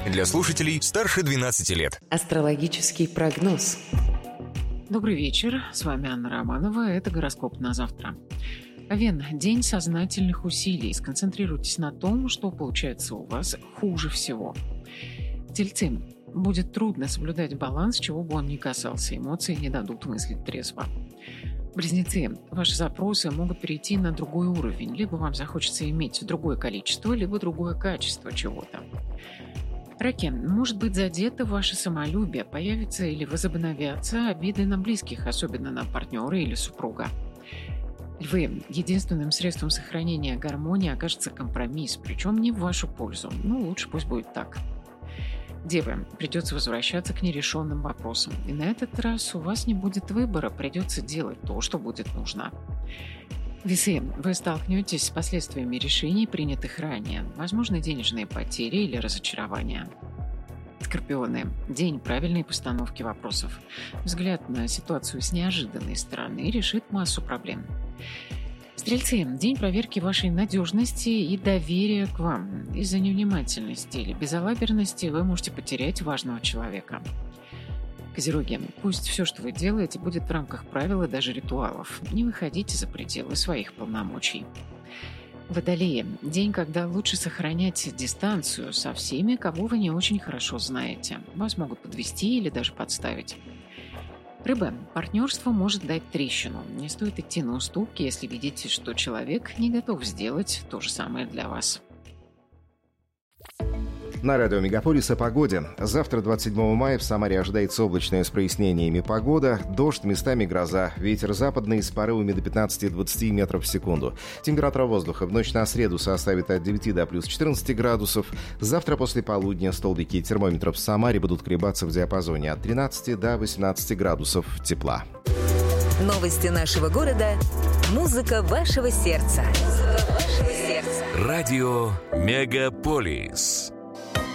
Для слушателей старше 12 лет. Астрологический прогноз. Добрый вечер, с вами Анна Романова, это гороскоп на завтра. Овен, день сознательных усилий, сконцентрируйтесь на том, что получается у вас хуже всего. Тельцы, будет трудно соблюдать баланс, чего бы он ни касался, эмоции не дадут мыслить трезво. Близнецы, ваши запросы могут перейти на другой уровень, либо вам захочется иметь другое количество, либо другое качество чего-то. Раки, может быть задето ваше самолюбие, появятся или возобновятся обиды на близких, особенно на партнера или супруга. Львы, единственным средством сохранения гармонии окажется компромисс, причем не в вашу пользу, лучше пусть будет так. Девы, придется возвращаться к нерешенным вопросам, и на этот раз у вас не будет выбора, придется делать то, что будет нужно. Весы, вы столкнетесь с последствиями решений, принятых ранее, возможно, денежные потери или разочарования. Скорпионы, день правильной постановки вопросов. Взгляд на ситуацию с неожиданной стороны решит массу проблем. Стрельцы, день проверки вашей надежности и доверия к вам. Из-за невнимательности или безалаберности вы можете потерять важного человека. Козероги, пусть все, что вы делаете, будет в рамках правил и даже ритуалов. Не выходите за пределы своих полномочий. Водолеи, день, когда лучше сохранять дистанцию со всеми, кого вы не очень хорошо знаете. Вас могут подвести или даже подставить. Рыбы, партнерство может дать трещину. Не стоит идти на уступки, если видите, что человек не готов сделать то же самое для вас. На радио «Мегаполис» о погоде. Завтра, 27 мая, в Самаре ожидается облачная с прояснениями погода, дождь, местами гроза, ветер западный с порывами до 15-20 метров в секунду. Температура воздуха в ночь на среду составит от 9 до плюс 14 градусов. Завтра после полудня столбики термометров в Самаре будут колебаться в диапазоне от 13 до 18 градусов тепла. Новости нашего города. Музыка вашего сердца. Радио «Мегаполис».